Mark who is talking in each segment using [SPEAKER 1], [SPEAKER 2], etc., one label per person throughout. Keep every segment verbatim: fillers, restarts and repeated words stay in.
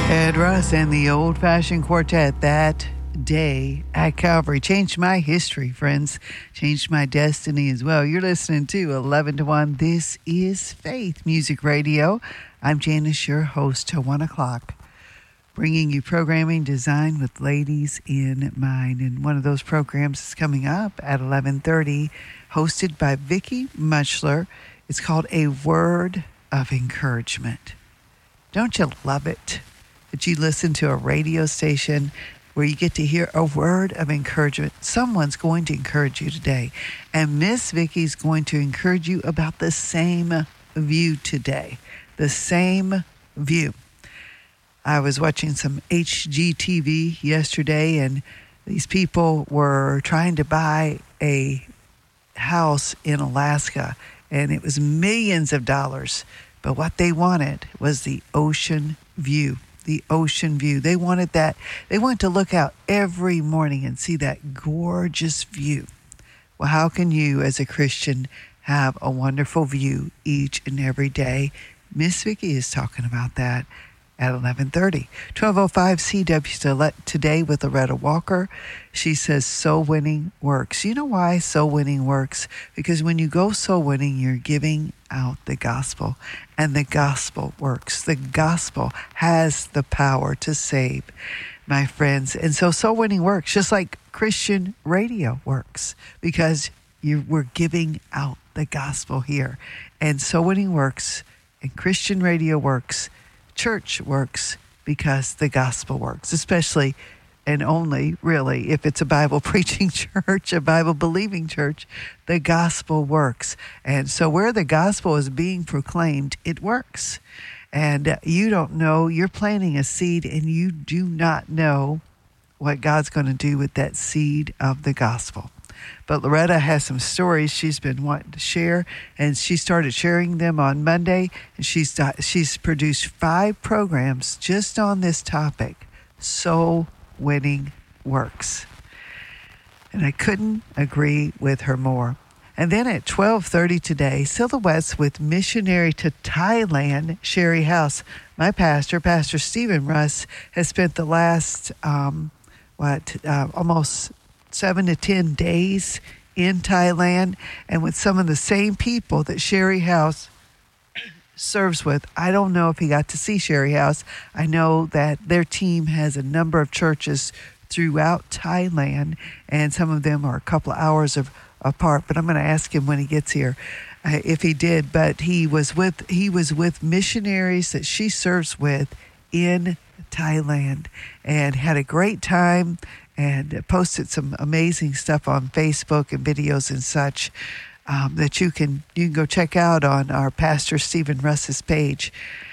[SPEAKER 1] Ed Russ and the Old Fashioned Quartet. That day at Calvary changed my history, friends. Changed my destiny as well. You're listening to eleven to one. This is Faith Music Radio. I'm Janice, your host, till one o'clock, bringing you programming designed with ladies in mind. And one of those programs is coming up at eleven thirty, hosted by Vicki Muchler. It's called A Word of Encouragement. Don't you love it that you listen to a radio station where you get to hear a word of encouragement? Someone's going to encourage you today. And Miss Vicky's going to encourage you about the same view today. The same view. I was watching some H G T V yesterday, and these people were trying to buy a house in Alaska, and it was millions of dollars. But what they wanted was the ocean view. The ocean view. They wanted that. They wanted to look out every morning and see that gorgeous view. Well, how can you as a Christian have a wonderful view each and every day? Miss Vicki is talking about that at eleven thirty. twelve oh five C W today with Loretta Walker. She says soul winning works. You know why soul winning works? Because when you go soul winning, you're giving out the gospel, and the gospel works. The gospel has the power to save, my friends. And so soul winning works, just like Christian radio works, because you we're giving out the gospel here. And soul winning works, and Christian radio works. Church works because the gospel works, especially and only really if it's a Bible preaching church, a Bible believing church, the gospel works. And so where the gospel is being proclaimed, it works. And you don't know, you're planting a seed and you do not know what God's going to do with that seed of the gospel. But Loretta has some stories she's been wanting to share, and she started sharing them on Monday, and she's she's produced five programs just on this topic, soul winning works. And I couldn't agree with her more. And then at twelve thirty today, Silhouettes with missionary to Thailand, Sherry House. My pastor, Pastor Stephen Russ, has spent the last, um, what, uh, almost seven to ten days in Thailand, and with some of the same people that Sherry House serves with. I don't know if he got to see Sherry House. I know that their team has a number of churches throughout Thailand, and some of them are a couple of hours of, apart. But I'm going to ask him when he gets here uh, if he did. But he was with he was with missionaries that she serves with in Thailand, and had a great time. And posted some amazing stuff on Facebook and videos and such um, that you can you can go check out on our Pastor Stephen Russ's page,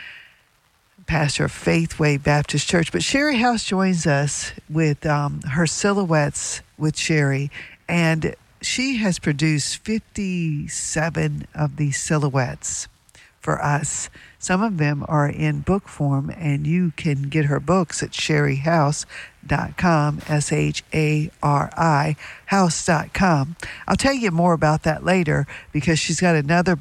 [SPEAKER 1] pastor of Faithway Baptist Church. But Sherry House joins us with um, her Silhouettes with Sherry, and she has produced fifty-seven of these silhouettes for us. Some of them are in book form, and you can get her books at sherry house dot com, S H A R I, house dot com. I'll tell you more about that later, because she's got another